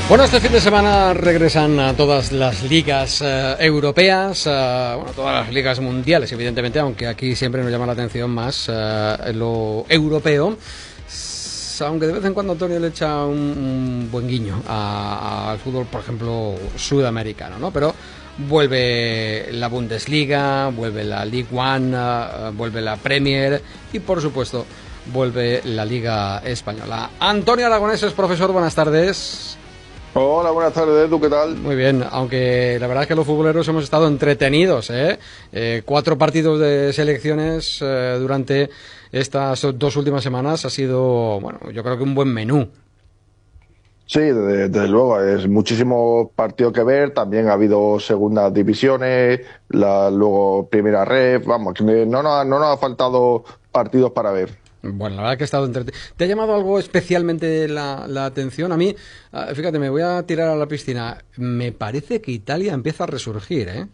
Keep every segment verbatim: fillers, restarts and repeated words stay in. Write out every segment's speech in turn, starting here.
Bueno, este fin de semana regresan a todas las ligas eh, europeas, eh, bueno, todas las ligas mundiales, evidentemente, aunque aquí siempre nos llama la atención más eh, lo europeo, aunque de vez en cuando Antonio le echa un, un buen guiño al fútbol, por ejemplo, sudamericano, ¿no? Pero vuelve la Bundesliga, vuelve la League One, uh, vuelve la Premier y, por supuesto, vuelve la Liga Española. Antonio Aragonés es profesor, buenas tardes. Hola, buenas tardes, ¿tú qué tal? Muy bien, aunque la verdad es que los futboleros hemos estado entretenidos, ¿eh? Eh, cuatro partidos de selecciones eh, durante estas dos últimas semanas ha sido, bueno, yo creo que un buen menú. Sí, desde, desde luego, es muchísimo partido que ver, también ha habido segundas divisiones, la, luego primera ref, vamos, que no, no, no nos ha faltado partidos para ver. Bueno, la verdad que ha estado entretenido. ¿Te ha llamado algo especialmente la, la atención? A mí, fíjate, me voy a tirar a la piscina. Me parece que Italia empieza a resurgir, ¿eh?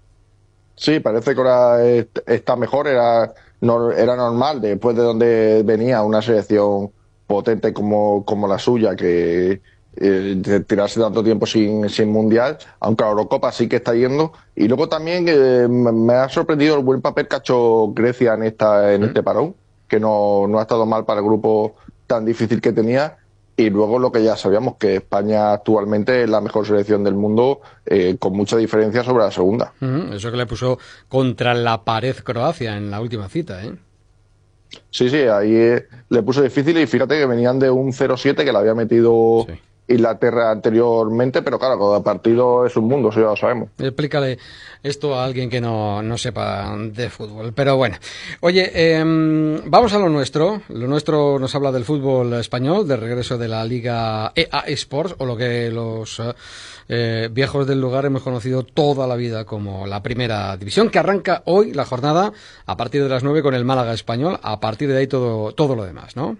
Sí, parece que ahora está mejor, era, no, era normal, después de donde venía una selección potente como, como la suya, que eh, tirarse tanto tiempo sin, sin mundial, aunque la Eurocopa sí que está yendo. Y luego también eh, me ha sorprendido el buen papel que ha hecho Grecia en, esta, en ¿Mm? este parón, que no, no ha estado mal para el grupo tan difícil que tenía. Y luego lo que ya sabíamos, que España actualmente es la mejor selección del mundo, eh, con mucha diferencia sobre la segunda. Uh-huh. Eso que le puso contra la pared Croacia en la última cita, ¿eh? Sí, sí, ahí eh, le puso difícil y fíjate que venían de un cero siete que le había metido... Sí. Inglaterra anteriormente, pero claro, cada partido es un mundo, eso ya lo sabemos. Explícale esto a alguien que no, no sepa de fútbol, pero bueno. Oye, eh, vamos a lo nuestro. Lo nuestro nos habla del fútbol español, del regreso de la Liga E A Sports, o lo que los eh, viejos del lugar hemos conocido toda la vida como la Primera División, que arranca hoy la jornada a partir de las nueve con el Málaga Español, a partir de ahí todo, todo lo demás, ¿no?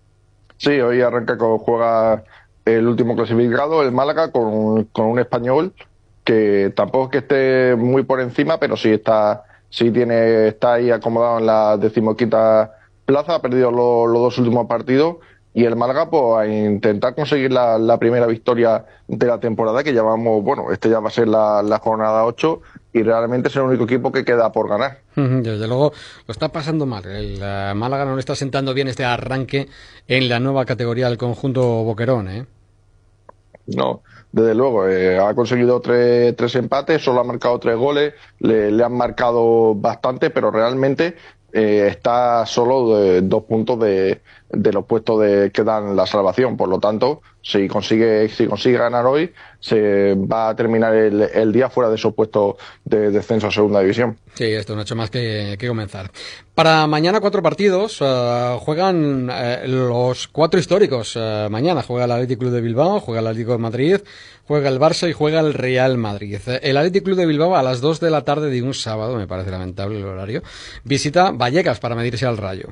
Sí, hoy arranca con juega el último clasificado, el Málaga, con, con un Español que tampoco es que esté muy por encima, pero sí está sí tiene está ahí acomodado en la decimoquinta plaza, ha perdido lo, los dos últimos partidos, y el Málaga pues a intentar conseguir la, la primera victoria de la temporada, que llamamos, bueno, este ya va a ser la, la jornada ocho, y realmente es el único equipo que queda por ganar. Desde luego lo está pasando mal. El uh, Málaga no le está sentando bien este arranque en la nueva categoría del conjunto boquerón, ¿eh? No, desde luego, eh, ha conseguido tres, tres empates, solo ha marcado tres goles, le, le han marcado bastante, pero realmente eh, está solo de, dos puntos de, de los puestos de, que dan la salvación. Por lo tanto, si consigue si consigue ganar hoy, se va a terminar el, el día fuera de esos puestos de descenso a segunda división. Sí, esto no ha hecho más que, que comenzar. Para mañana cuatro partidos, uh, juegan uh, los cuatro históricos. Uh, mañana juega el Athletic Club de Bilbao, juega el Atlético de Madrid, juega el Barça y juega el Real Madrid. El Athletic Club de Bilbao a las dos de la tarde de un sábado, me parece lamentable el horario, visita Vallecas para medirse al Rayo.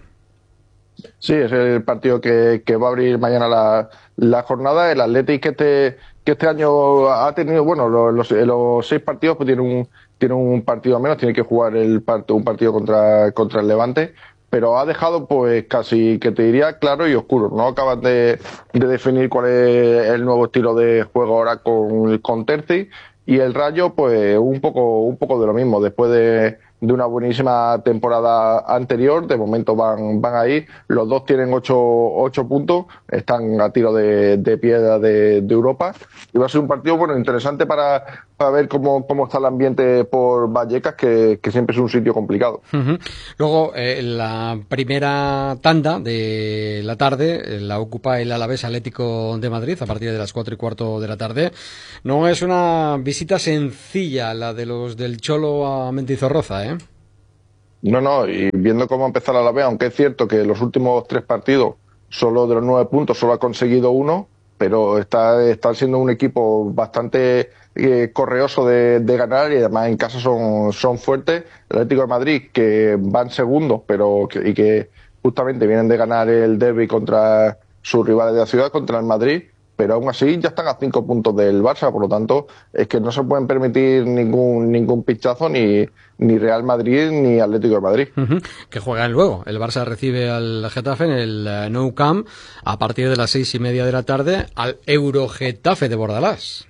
Sí, es el partido que, que va a abrir mañana la, la jornada. El Athletic que este, que este año ha tenido, bueno, los, los, los seis partidos pues tiene un, tiene un partido menos, tiene que jugar el part, un partido contra, contra el Levante, pero ha dejado pues casi, que te diría, claro y oscuro. No acaban de, de definir cuál es el nuevo estilo de juego ahora con, con Terzi, y el Rayo pues un poco, un poco de lo mismo, después de de una buenísima temporada anterior. De momento van van ahí, los dos tienen ocho, ocho puntos, están a tiro de, de piedra de, de Europa, y va a ser un partido bueno interesante para, para ver cómo, cómo está el ambiente por Vallecas, que, que siempre es un sitio complicado. Uh-huh. Luego eh, la primera tanda de la tarde eh, la ocupa el Alavés Atlético de Madrid a partir de las cuatro y cuarto de la tarde. No es una visita sencilla la de los del Cholo a Mendizorroza, ¿eh? No, no, y viendo cómo empezar la Alavés, aunque es cierto que los últimos tres partidos, solo de los nueve puntos, solo ha conseguido uno, pero está, está siendo un equipo bastante eh, correoso de, de ganar, y además en casa son, son fuertes. El Atlético de Madrid, que van segundos, pero que, y que justamente vienen de ganar el derbi contra sus rivales de la ciudad, contra el Madrid, pero aún así ya están a cinco puntos del Barça, por lo tanto es que no se pueden permitir ningún ningún pinchazo ni, ni Real Madrid ni Atlético de Madrid. Uh-huh. Que juegan luego. El Barça recibe al Getafe en el uh, Nou Camp a partir de las seis y media de la tarde al Eurogetafe de Bordalás.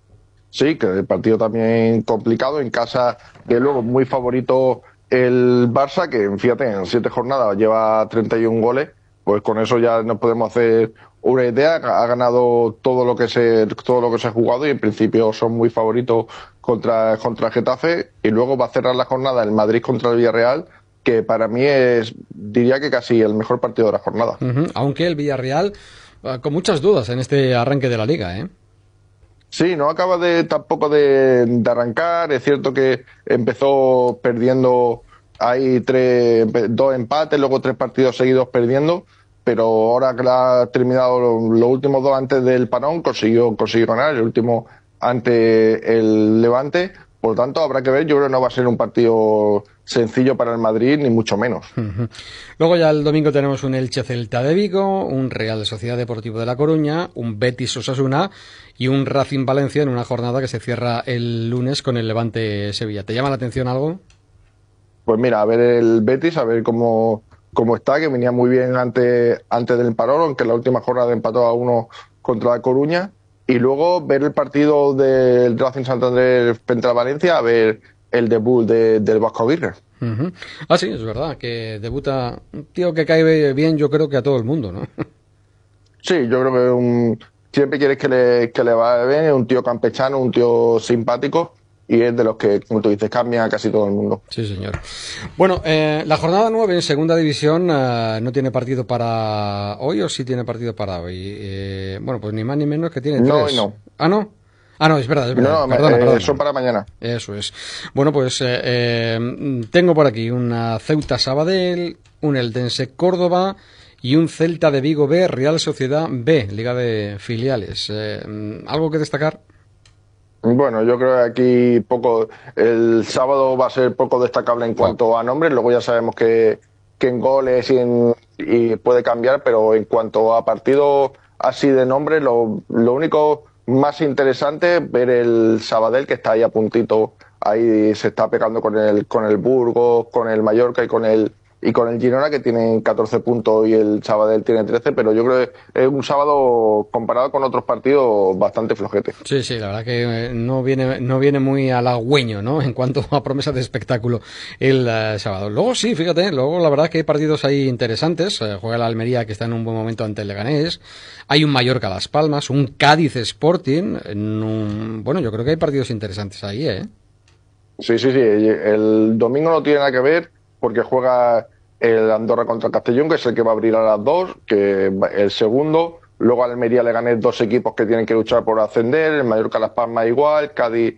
Sí, que el partido también complicado, en casa de luego muy favorito el Barça, que fíjate, en siete jornadas lleva treinta y un goles, pues con eso ya nos podemos hacer una idea. Ha ganado todo lo que se todo lo que se ha jugado y en principio son muy favoritos contra contra el Getafe, y luego va a cerrar la jornada el Madrid contra el Villarreal, que para mí es, diría que casi el mejor partido de la jornada. Uh-huh. Aunque el Villarreal uh, con muchas dudas en este arranque de la Liga, ¿eh? Sí, no acaba de tampoco de, de arrancar. Es cierto que empezó perdiendo ahí tres, dos empates, luego tres partidos seguidos perdiendo, pero ahora que ha terminado los, los últimos dos antes del parón, consiguió, consiguió ganar, el último ante el Levante. Por lo tanto, habrá que ver. Yo creo que no va a ser un partido sencillo para el Madrid, ni mucho menos. Uh-huh. Luego ya el domingo tenemos un Elche Celta de Vigo, un Real Sociedad Deportivo de La Coruña, un Betis Osasuna y un Racing Valencia en una jornada que se cierra el lunes con el Levante Sevilla. ¿Te llama la atención algo? Pues mira, a ver el Betis, a ver cómo, cómo está, que venía muy bien antes, antes del parón, aunque en la última jornada empató a uno contra La Coruña. Y luego ver el partido del Racing Santander frente a Valencia, a ver el debut de, del Vasco Aguirre. Uh-huh. Ah, sí, es verdad, que debuta un tío que cae bien, yo creo que a todo el mundo, ¿no? Sí, yo creo que un, siempre quieres que le, que le vaya bien, es un tío campechano, un tío simpático, y es de los que, como tú dices, cambia a casi todo el mundo. Sí, señor. Bueno, eh, la jornada nueve en segunda división eh, no tiene partido para hoy, o sí tiene partido para hoy. Eh, bueno, pues ni más ni menos que tiene tres. No, no. Ah, no. Ah, no, es verdad, es verdad. No, perdona, eh, perdona. Son para mañana. Eso es. Bueno, pues eh, eh, tengo por aquí una Ceuta Sabadell, un Eldense Córdoba y un Celta de Vigo B, Real Sociedad B, Liga de Filiales. Eh, ¿Algo que destacar? Bueno, yo creo que aquí poco, el sábado va a ser poco destacable en cuanto a nombres, luego ya sabemos que, que en goles y, en, y puede cambiar, pero en cuanto a partidos así de nombre, lo, lo único más interesante es ver el Sabadell, que está ahí a puntito, ahí se está pegando con el, con el Burgos, con el Mallorca y con el y con el Girona, que tienen catorce puntos y el Sabadell tiene trece, pero yo creo que es un sábado, comparado con otros partidos, bastante flojete. Sí, sí, la verdad que no viene no viene muy halagüeño, ¿no?, en cuanto a promesas de espectáculo el uh, sábado. Luego sí, fíjate, luego la verdad que hay partidos ahí interesantes. Uh, juega el Almería, que está en un buen momento ante el Leganés. Hay un Mallorca Las Palmas, un Cádiz Sporting. En un... Bueno, yo creo que hay partidos interesantes ahí, ¿eh? Sí, sí, sí. El domingo no tiene nada que ver, porque juega el Andorra contra Castellón, que es el que va a abrir a las dos, que el segundo. Luego al Almería le gané dos equipos que tienen que luchar por ascender, el Mallorca Las Palmas igual, Cádiz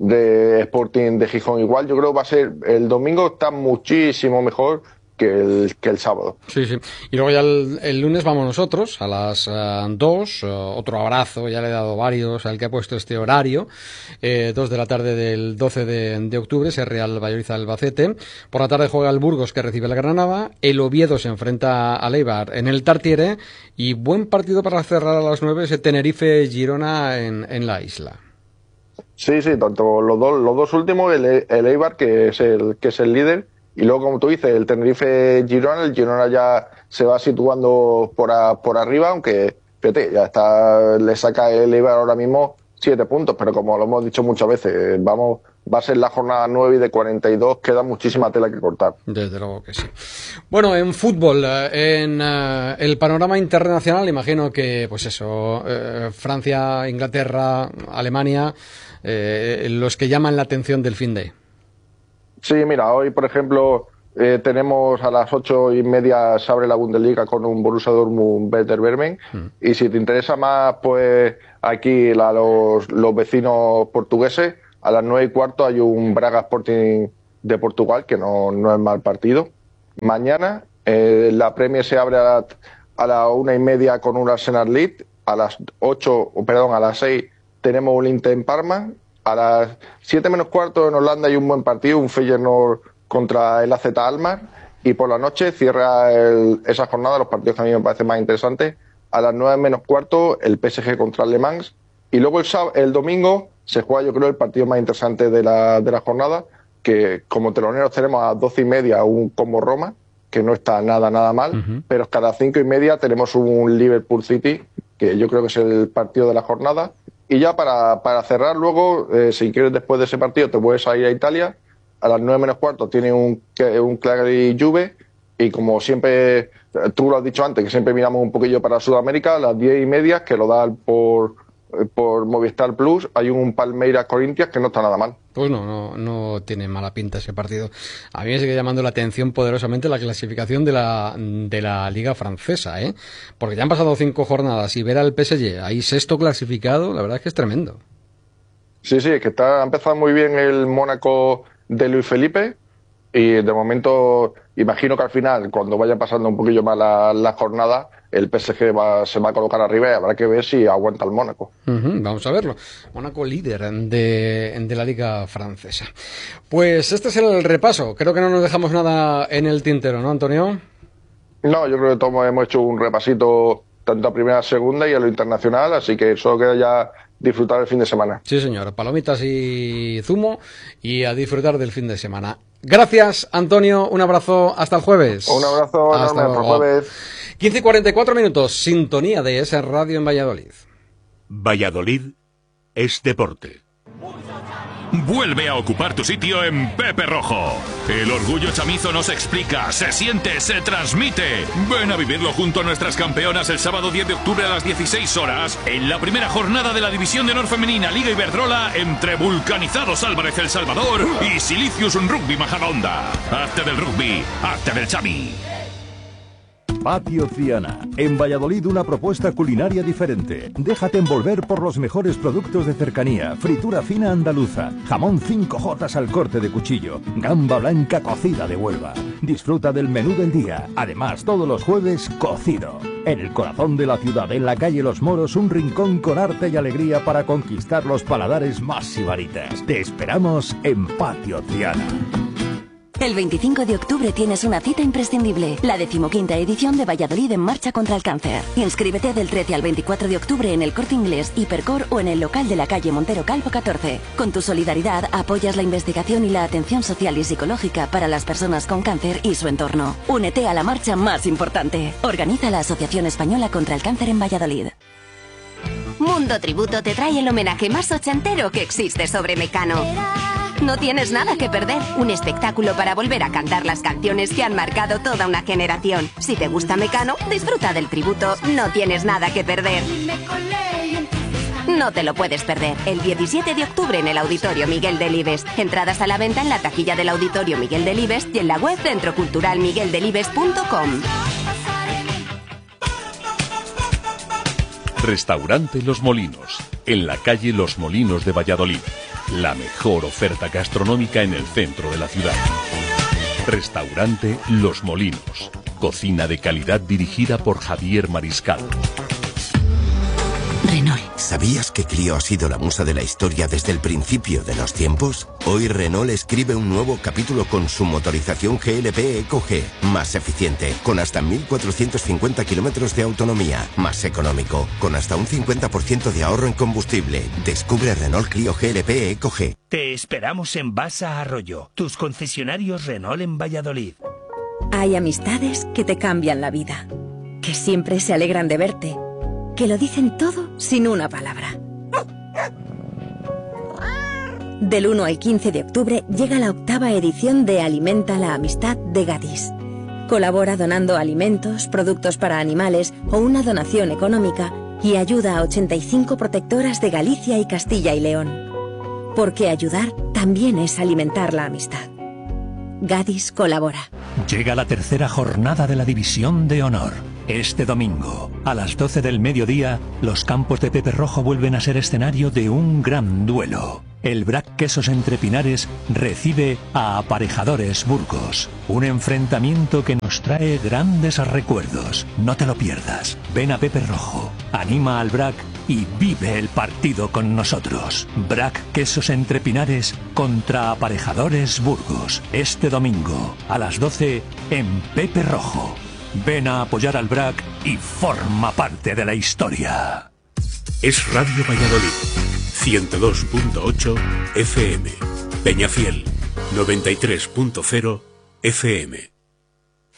de Sporting de Gijón igual. Yo creo que va a ser, el domingo está muchísimo mejor que el, que el sábado. Sí, sí. Y luego ya el, el lunes vamos nosotros a las uh, dos, uh, otro abrazo, ya le he dado varios al que ha puesto este horario, eh, dos de la tarde del doce de, de octubre, es Real Valladolid Albacete. Por la tarde juega el Burgos, que recibe la Granada, el Oviedo se enfrenta al Eibar en el Tartiere, y buen partido para cerrar a las nueve, ese Tenerife Girona en, en la isla. Sí, sí, tanto los dos, los dos últimos, el, el Eibar, que es el, que es el líder, y luego, como tú dices, el Tenerife-Girona, el Girona ya se va situando por, a, por arriba, aunque, fíjate, ya está, le saca el Eibar ahora mismo siete puntos, pero como lo hemos dicho muchas veces, vamos, va a ser la jornada nueve y de cuarenta y dos queda muchísima tela que cortar. Desde luego que sí. Bueno, en fútbol, en uh, el panorama internacional, imagino que, pues eso, eh, Francia, Inglaterra, Alemania, eh, los que llaman la atención del fin de... Sí, mira, hoy, por ejemplo, eh, tenemos a las ocho y media se abre la Bundesliga con un Borussia Dortmund Werder Bremen. Mm. Y si te interesa más, pues aquí la, los, los vecinos portugueses, a las nueve y cuarto hay un Braga Sporting de Portugal, que no, no es mal partido. Mañana eh, la Premier se abre a la, a la una y media con un Arsenal Leeds. A las ocho, perdón, a las seis tenemos un Inter en Parma. A las siete menos cuarto en Holanda hay un buen partido, un Feyenoord contra el A Z Alkmaar, y por la noche cierra el, esa jornada, los partidos que a mí me parecen más interesantes, a las nueve menos cuarto el P S G contra el Le Mans. Y luego el, el domingo se juega, yo creo, el partido más interesante de la, de la jornada, que como teloneros tenemos a doce y media un Como Roma, que no está nada, nada mal, uh-huh. pero cada cinco y media tenemos un Liverpool City, que yo creo que es el partido de la jornada. Y ya para, para cerrar luego, eh, si quieres después de ese partido te puedes ir a Italia, a las nueve menos cuarto tiene un, un Cagliari Juve, y como siempre, tú lo has dicho antes, que siempre miramos un poquillo para Sudamérica, a las diez y media, que lo dan por... por Movistar Plus, hay un Palmeiras Corinthians que no está nada mal. Pues no, no, no tiene mala pinta ese partido. A mí me sigue llamando la atención poderosamente la clasificación de la de la Liga Francesa, ¿eh? Porque ya han pasado cinco jornadas y ver al P S G ahí sexto clasificado, la verdad es que es tremendo. Sí, sí, es que está, ha empezado muy bien el Mónaco de Luis Felipe, y de momento imagino que al final, cuando vaya pasando un poquillo más la, la jornada, el P S G va, se va a colocar arriba y habrá que ver si aguanta el Mónaco. Uh-huh, vamos a verlo. Mónaco líder de, de la Liga Francesa. Pues este es el repaso. Creo que no nos dejamos nada en el tintero, ¿no, Antonio? No, yo creo que todos hemos hecho un repasito tanto a primera, segunda y a lo internacional, así que solo queda ya disfrutar el fin de semana. Sí, señor. Palomitas y zumo y a disfrutar del fin de semana. Gracias, Antonio. Un abrazo. Hasta el jueves. Un abrazo hasta enorme. Hasta el jueves. quince y cuarenta y cuatro minutos. Sintonía de ese radio en Valladolid. Valladolid es deporte. Vuelve a ocupar tu sitio en Pepe Rojo. El orgullo chamizo no se explica, se siente, se transmite. Ven a vivirlo junto a nuestras campeonas el sábado diez de octubre a las dieciséis horas en la primera jornada de la División de Honor Femenina Liga Iberdrola entre Vulcanizados Álvarez El Salvador y Silicius Rugby Majadahonda. Hazte del rugby, hazte del chami. Patio Ciana. En Valladolid una propuesta culinaria diferente. Déjate envolver por los mejores productos de cercanía. Fritura fina andaluza. Jamón cinco jotas al corte de cuchillo. Gamba blanca cocida de Huelva. Disfruta del menú del día. Además, todos los jueves, cocido. En el corazón de la ciudad, en la calle Los Moros, un rincón con arte y alegría para conquistar los paladares más sibaritas. Te esperamos en Patio Ciana. El veinticinco de octubre tienes una cita imprescindible, la decimoquinta edición de Valladolid en Marcha contra el Cáncer. Inscríbete del trece al veinticuatro de octubre en el Corte Inglés, Hipercor o en el local de la calle Montero Calvo catorce. Con tu solidaridad apoyas la investigación y la atención social y psicológica para las personas con cáncer y su entorno. Únete a la marcha más importante. Organiza la Asociación Española contra el Cáncer en Valladolid. Mundo Tributo te trae el homenaje más ochentero que existe sobre Mecano. No tienes nada que perder. Un espectáculo para volver a cantar las canciones que han marcado toda una generación. Si te gusta Mecano, disfruta del tributo. No tienes nada que perder. No te lo puedes perder. El diecisiete de octubre en el Auditorio Miguel Delibes. Entradas a la venta en la taquilla del Auditorio Miguel Delibes y en la web centro cultural miguel delibes punto com. Restaurante Los Molinos, en la calle Los Molinos de Valladolid. La mejor oferta gastronómica en el centro de la ciudad. Restaurante Los Molinos. Cocina de calidad dirigida por Javier Mariscal. Renault. ¿Sabías que Clio ha sido la musa de la historia desde el principio de los tiempos? Hoy Renault escribe un nuevo capítulo con su motorización G L P Eco G, más eficiente, con hasta mil cuatrocientos cincuenta kilómetros de autonomía, más económico, con hasta un cincuenta por ciento de ahorro en combustible. Descubre Renault Clio G L P Eco G. Te esperamos en Basa Arroyo, tus concesionarios Renault en Valladolid. Hay amistades que te cambian la vida, que siempre se alegran de verte, que lo dicen todo sin una palabra. Del uno al quince de octubre llega la octava edición de Alimenta la Amistad de Gadis. Colabora donando alimentos, productos para animales o una donación económica y ayuda a ochenta y cinco protectoras de Galicia y Castilla y León. Porque ayudar también es alimentar la amistad. Gadis colabora. Llega la tercera jornada de la División de Honor. Este domingo, a las doce del mediodía, los campos de Pepe Rojo vuelven a ser escenario de un gran duelo. El Brac Quesos Entre Pinares recibe a Aparejadores Burgos. Un enfrentamiento que nos trae grandes recuerdos. No te lo pierdas. Ven a Pepe Rojo, anima al Brac y vive el partido con nosotros. Brac Quesos Entre Pinares contra Aparejadores Burgos. Este domingo, a las doce, en Pepe Rojo. Ven a apoyar al B R A C y forma parte de la historia. Es Radio Valladolid, ciento dos punto ocho F M. Peñafiel, noventa y tres punto cero F M.